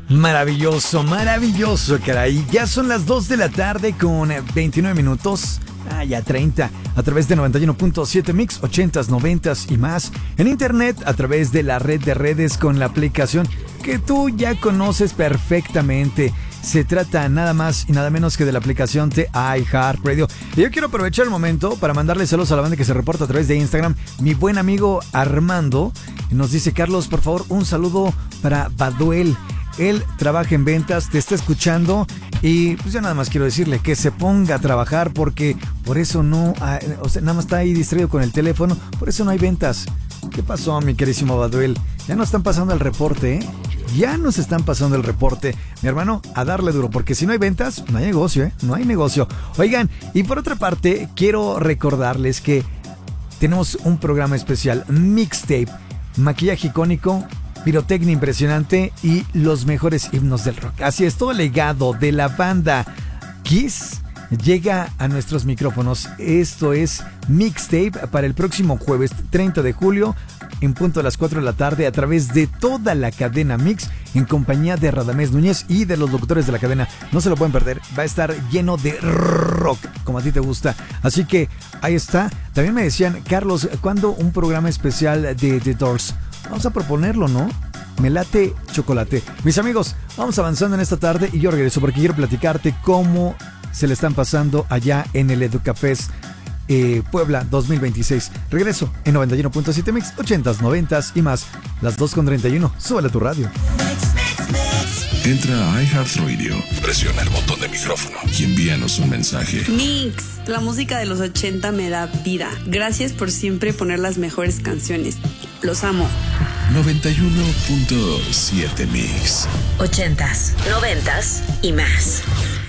Maravilloso, maravilloso, caray. Ya son las 2 de la tarde con 29 minutos. Ya 30. A través de 91.7 Mix, 80s, 90s y más. En internet, a través de la red de redes con la aplicación que tú ya conoces perfectamente. Se trata nada más y nada menos que de la aplicación de iHeartRadio. Y yo quiero aprovechar el momento para mandarle saludos a la banda que se reporta a través de Instagram. Mi buen amigo Armando nos dice: Carlos, por favor, un saludo para Baduel. Él trabaja en ventas, te está escuchando y pues yo nada más quiero decirle que se ponga a trabajar porque por eso no, nada más está ahí distraído con el teléfono, por eso no hay ventas. ¿Qué pasó, mi querísimo Baduel? Ya nos están pasando el reporte, ¿eh? Ya nos están pasando el reporte. Mi hermano, a darle duro, porque si no hay ventas, no hay negocio, ¿eh? No hay negocio. Oigan, y por otra parte, quiero recordarles que tenemos un programa especial, Mixtape, maquillaje icónico, pirotecnia impresionante y los mejores himnos del rock. Así es, todo el legado de la banda Kiss llega a nuestros micrófonos. Esto es Mixtape para el próximo jueves 30 de julio en punto a las 4 de la tarde a través de toda la cadena Mix en compañía de Radamés Núñez y de los locutores de la cadena. No se lo pueden perder, va a estar lleno de rock como a ti te gusta. Así que ahí está. También me decían: Carlos, ¿cuándo un programa especial de The Doors? Vamos a proponerlo, ¿no? Me late chocolate. Mis amigos, vamos avanzando en esta tarde y yo regreso porque quiero platicarte cómo se le están pasando allá en el Educafest Puebla 2026. Regreso en 91.7 Mix, 80s, 90s y más. Las 2:31. Súbele a tu radio. Entra a iHeartRadio, presiona el botón de micrófono y envíanos un mensaje. Mix, la música de los 80 me da vida. Gracias por siempre poner las mejores canciones. Los amo. 91.7 Mix. 80s, 90s y más.